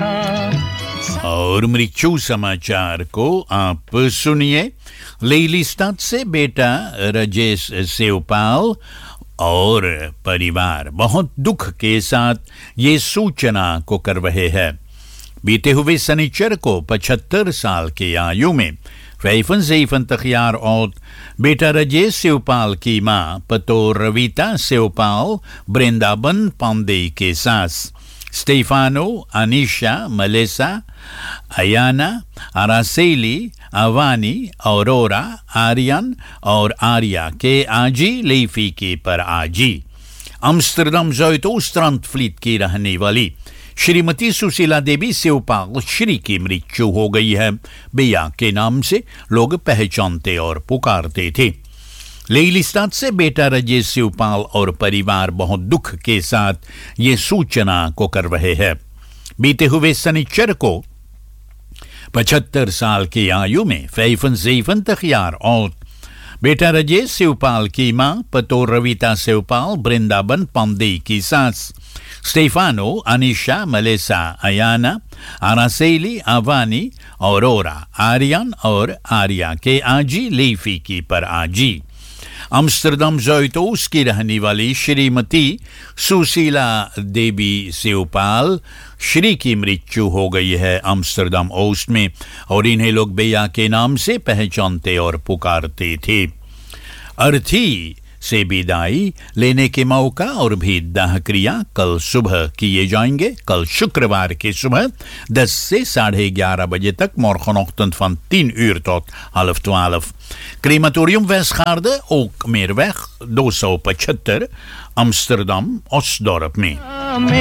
और मृत्यु समाचार को आप सुनिए। लेलिस्ताद से बेटा राजेश सेवपाल और परिवार बहुत दुख के साथ ये सूचना को कर रहे हैं। बीते हुए शनिचर को 75 साल की आयु में फैफन तखियार और बेटा राजेश सेवपाल की मां पतो रविता सेवपाल वृंदावन पांडे के सास स्टेफानो, अनीशा, मलेसा, अयाना, अरासेली, अवानी, औरोरा, आर्यन और आर्या के आजी लेफी के पर आजी अम्स्टरडम ज़ोइटोस्ट्रांड फ्लीट की रहने वाली श्रीमती सुशीला देवी सेवपाल श्री की मृत्यु हो गई है। बेया के नाम से लोग पहचानते और पुकारते थे। लेलिस्ताद से बेटा राजेश सेवपाल और परिवार बहुत दुख के साथ ये सूचना को कर रहे हैं। बीते हुए शनिचर को 75 साल की आयु में फैफन तखियार और बेटा राजेश सेवपाल की मां पतो रविता सेवपाल वृंदावन पांडे की सास स्टेफानो, अनीशा, मलेसा, अयाना, अरासेली, अवानी, औरोरा, आर्यन और आर्या के आजी लेफी की पर आजी अम्स्टरडम ज़ोइटोस की रहने वाली श्रीमती सुशीला देवी सेवपाल श्री की मृत्यु हो गई है अम्स्टरडम ओस्ट में और इन्हें लोग बेया के नाम से पहचानते और पुकारते थे। अर्थी से विदाई लेने के मौका और भी दाह क्रिया कल सुबह किए जाएंगे। कल शुक्रवार की सुबह 10 से 11:30 बजे तक morgenochtend van 10 uur tot 11:30 Crematorium Westgaarde ook Meerweg 275 Amsterdam Osdorp में।